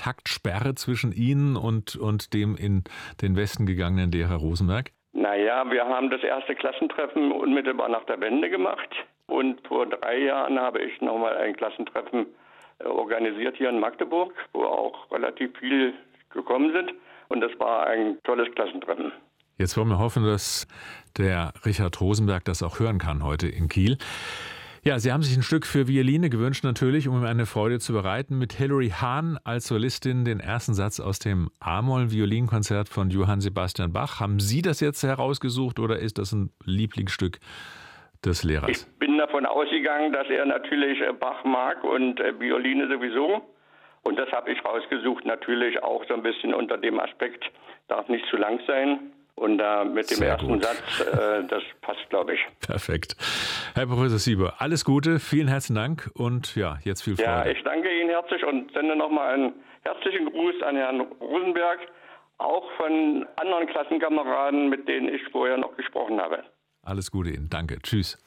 Kontaktsperre zwischen Ihnen und dem in den Westen gegangenen Lehrer Rosenberg? Naja, wir haben das erste Klassentreffen unmittelbar nach der Wende gemacht. Und vor 3 Jahren habe ich nochmal ein Klassentreffen organisiert hier in Magdeburg, wo auch relativ viel gekommen sind. Und das war ein tolles Klassentreffen. Jetzt wollen wir hoffen, dass der Richard Rosenberg das auch hören kann heute in Kiel. Ja, Sie haben sich ein Stück für Violine gewünscht natürlich, um ihm eine Freude zu bereiten. Mit Hilary Hahn als Solistin den ersten Satz aus dem A-Moll-Violinkonzert von Johann Sebastian Bach. Haben Sie das jetzt herausgesucht oder ist das ein Lieblingsstück des Lehrers? Ich bin davon ausgegangen, dass er natürlich Bach mag und Violine sowieso. Und das habe ich rausgesucht, natürlich auch so ein bisschen unter dem Aspekt, darf nicht zu lang sein. Und mit dem ersten Satz, das passt, glaube ich. Perfekt. Herr Professor Sieber, alles Gute, vielen herzlichen Dank und ja, jetzt viel Freude. Ja, ich danke Ihnen herzlich und sende nochmal einen herzlichen Gruß an Herrn Rosenberg, auch von anderen Klassenkameraden, mit denen ich vorher noch gesprochen habe. Alles Gute Ihnen, danke, tschüss.